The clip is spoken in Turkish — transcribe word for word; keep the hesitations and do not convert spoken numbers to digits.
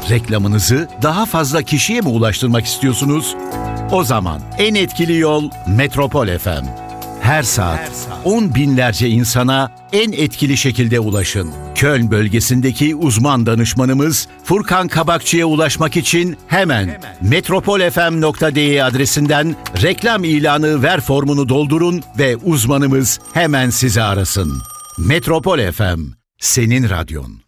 Reklamınızı daha fazla kişiye mi ulaştırmak istiyorsunuz? O zaman en etkili yol Metropol F M. Her saat on binlerce insana en etkili şekilde ulaşın. Köln bölgesindeki uzman danışmanımız Furkan Kabakçı'ya ulaşmak için hemen, hemen. metropolfm nokta de adresinden reklam ilanı ver formunu doldurun ve uzmanımız hemen sizi arasın. Metropol F M, senin radyon.